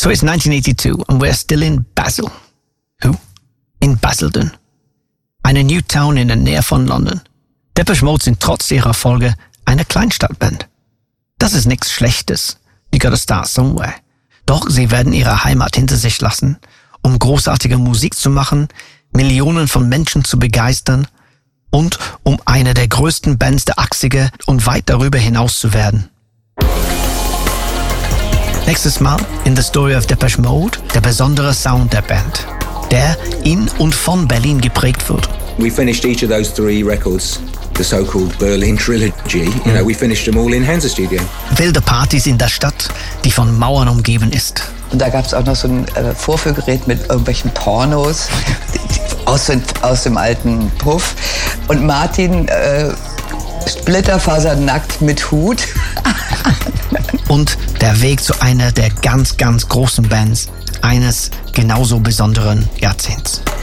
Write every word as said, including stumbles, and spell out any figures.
So it's nineteen eighty-two and we're still in Basel. Who? In Basildon. Eine New Town in der Nähe von London. Depeche Mode sind trotz ihrer Erfolge eine Kleinstadtband. Das ist nichts Schlechtes. You gotta start somewhere. Doch sie werden ihre Heimat hinter sich lassen, um großartige Musik zu machen, Millionen von Menschen zu begeistern und um eine der größten Bands der achtziger und weit darüber hinaus zu werden. Nächstes Mal in The Story of Depeche Mode der besondere Sound der Band, der in und von Berlin geprägt wird. We finished each of those three records, the so-called Berlin Trilogy. You know, we finished them all in Hansa Studio. Wilde Partys in der Stadt, die von Mauern umgeben ist. Und da gab es auch noch so ein äh, Vorführgerät mit irgendwelchen Pornos aus, den, aus dem alten Puff. Und Martin äh, splitterfasernackt mit Hut. Und der Weg zu einer der ganz, ganz großen Bands eines genauso besonderen Jahrzehnts.